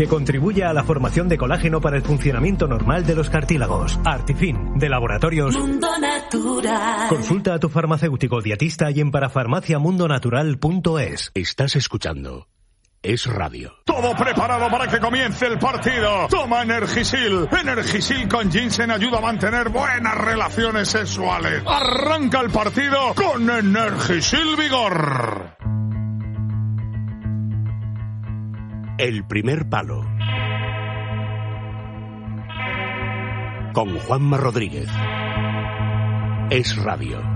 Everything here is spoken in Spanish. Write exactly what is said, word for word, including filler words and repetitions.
que contribuye a la formación de colágeno para el funcionamiento normal de los cartílagos. Artifin, de Laboratorios Mundo Natural. Consulta a tu farmacéutico dietista y en parafarmacia mundo natural punto es. Estás escuchando Es Radio. Todo preparado para que comience el partido. Toma Energisil. Energisil con ginseng ayuda a mantener buenas relaciones sexuales. Arranca el partido con Energisil Vigor. El primer palo. Con Juanma Rodríguez. Es Radio.